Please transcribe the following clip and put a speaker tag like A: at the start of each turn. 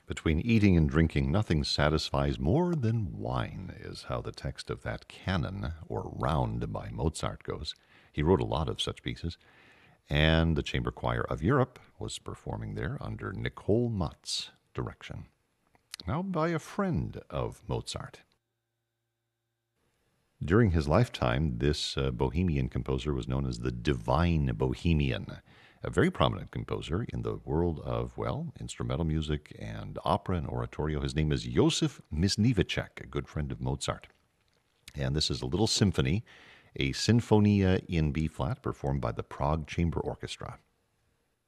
A: Between eating and drinking, nothing satisfies more than wine, is how the text of that canon, or round by Mozart, goes. He wrote a lot of such pieces, and the Chamber Choir of Europe was performing there under Nicole Mott's direction. Now by a friend of Mozart. During his lifetime, this Bohemian composer was known as the Divine Bohemian, a very prominent composer in the world of, well, instrumental music and opera and oratorio. His name is Josef Misniewicz, a good friend of Mozart. And this is a little symphony, a Sinfonia in B-flat, performed by the Prague Chamber Orchestra.